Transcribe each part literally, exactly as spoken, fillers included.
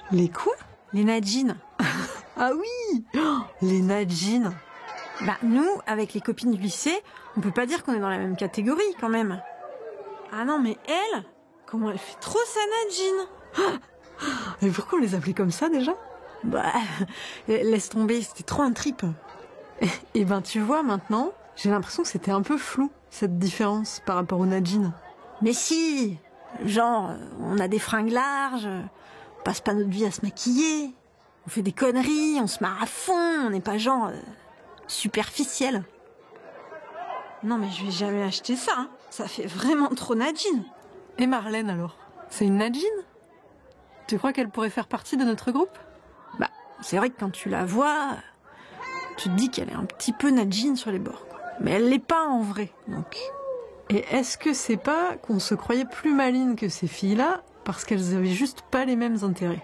Les quoi? Les Nadjines. Ah oui, oh, les Nadjines. Bah nous, avec les copines du lycée, on peut pas dire qu'on est dans la même catégorie quand même. Ah non mais elle, comment elle fait trop sa Nadjine. Mais pourquoi on les appelait comme ça déjà? Bah, laisse tomber, c'était trop un trip. Et, et ben tu vois maintenant, j'ai l'impression que c'était un peu flou, cette différence par rapport aux Nadjines. Mais si, genre, on a des fringues larges, on passe pas notre vie à se maquiller, on fait des conneries, on se marre à fond, on n'est pas genre euh, superficiel. Non mais je vais jamais acheter ça, hein. Ça fait vraiment trop Nadjine. Et Marlène alors? C'est une Nadjine? Tu crois qu'elle pourrait faire partie de notre groupe? Bah, c'est vrai que quand tu la vois, tu te dis qu'elle est un petit peu Nadjine sur les bords, quoi. Mais elle l'est pas en vrai, donc... Et est-ce que c'est pas qu'on se croyait plus malines que ces filles-là parce qu'elles avaient juste pas les mêmes intérêts?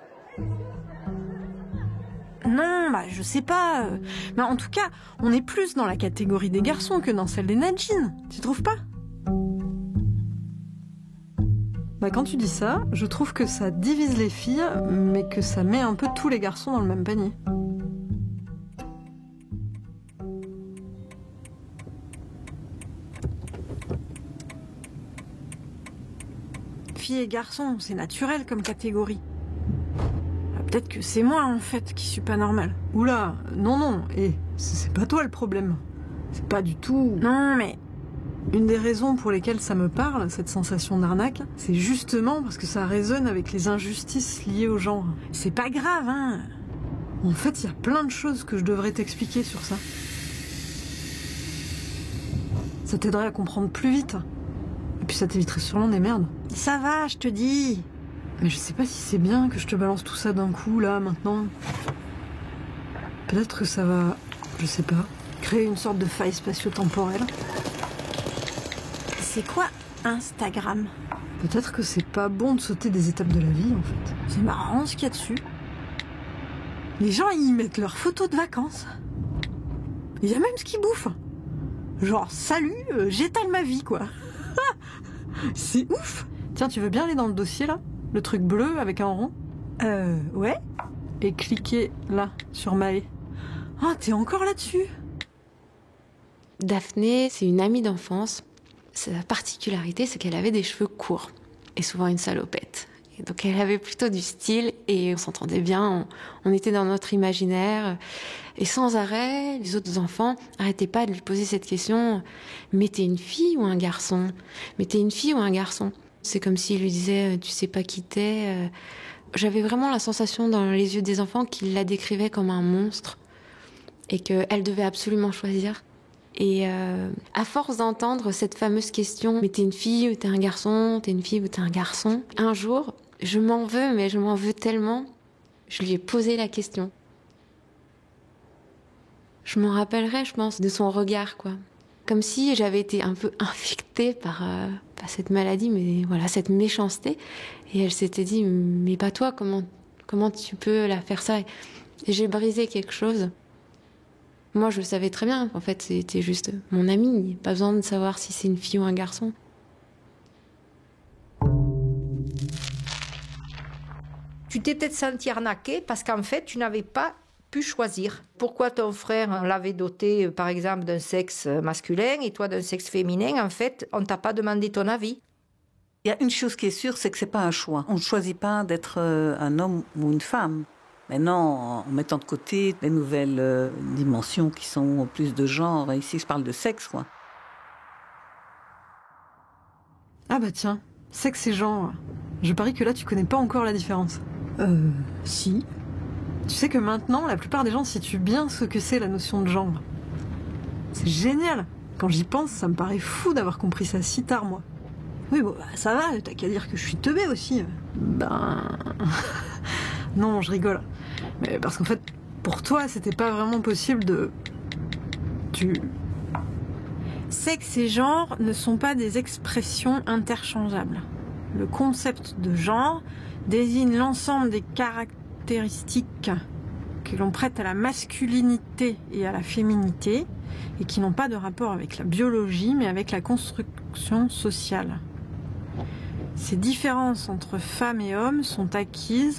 Non, bah je sais pas. Mais en tout cas, on est plus dans la catégorie des garçons que dans celle des Nadjines. Tu trouves pas? Bah quand tu dis ça, je trouve que ça divise les filles, mais que ça met un peu tous les garçons dans le même panier. Filles et garçons, c'est naturel comme catégorie. Ah, peut-être que c'est moi en fait qui suis pas normale. Oula, non non, et c'est pas toi le problème. C'est pas du tout... Non mais... Une des raisons pour lesquelles ça me parle, cette sensation d'arnaque, c'est justement parce que ça résonne avec les injustices liées au genre. C'est pas grave, hein. En fait, il y a plein de choses que je devrais t'expliquer sur ça. Ça t'aiderait à comprendre plus vite. Et puis ça t'éviterait sûrement des merdes. Ça va, je te dis. Mais je sais pas si c'est bien que je te balance tout ça d'un coup, là, maintenant. Peut-être que ça va, je sais pas, créer une sorte de faille spatio-temporelle. C'est quoi Instagram? Peut-être que c'est pas bon de sauter des étapes de la vie, en fait. C'est marrant ce qu'il y a dessus. Les gens, ils mettent leurs photos de vacances. Il y a même ce qu'ils bouffent. Genre, salut, euh, j'étale ma vie, quoi. C'est ouf. Tiens, tu veux bien aller dans le dossier, là? Le truc bleu avec un rond? Euh, ouais. Et cliquer, là, sur Maë. Ah, t'es encore là-dessus? Daphné, c'est une amie d'enfance. Sa particularité, c'est qu'elle avait des cheveux courts et souvent une salopette. Et donc elle avait plutôt du style et on s'entendait bien, on, on était dans notre imaginaire. Et sans arrêt, les autres enfants n'arrêtaient pas de lui poser cette question. Mais t'es une fille ou un garçon? Mais t'es une fille ou un garçon? C'est comme s'il lui disait, tu sais pas qui t'es. J'avais vraiment la sensation dans les yeux des enfants qu'il la décrivait comme un monstre et qu'elle devait absolument choisir. Et euh, à force d'entendre cette fameuse question, mais t'es une fille ou t'es un garçon, t'es une fille ou t'es un garçon, un jour, je m'en veux, mais je m'en veux tellement, je lui ai posé la question. Je m'en rappellerai, je pense, de son regard, quoi. Comme si j'avais été un peu infectée par, euh, par cette maladie, mais voilà, cette méchanceté. Et elle s'était dit, mais pas toi, comment, comment tu peux la faire ça? Et j'ai brisé quelque chose. Moi, je savais très bien, en fait, c'était juste mon ami. Pas besoin de savoir si c'est une fille ou un garçon. Tu t'es peut-être senti arnaqué parce qu'en fait, tu n'avais pas pu choisir. Pourquoi ton frère l'avait doté, par exemple, d'un sexe masculin et toi d'un sexe féminin? En fait, on ne t'a pas demandé ton avis. Il y a une chose qui est sûre, c'est que c'est pas un choix. On ne choisit pas d'être un homme ou une femme. Maintenant, en mettant de côté les nouvelles euh, dimensions qui sont plus de genre, ici je parle de sexe, quoi. Ah bah tiens, sexe et genre. Je parie que là tu connais pas encore la différence. Euh, si. Tu sais que maintenant, la plupart des gens situent bien ce que c'est la notion de genre. C'est génial. Quand j'y pense, ça me paraît fou d'avoir compris ça si tard, moi. Oui, bon, bah, ça va, t'as qu'à dire que je suis teubée aussi. Ben... non, je rigole. Mais parce qu'en fait, pour toi, c'était pas vraiment possible de... Tu... Sexe et genre ne sont pas des expressions interchangeables. Le concept de genre désigne l'ensemble des caractéristiques que l'on prête à la masculinité et à la féminité et qui n'ont pas de rapport avec la biologie mais avec la construction sociale. Ces différences entre femmes et hommes sont acquises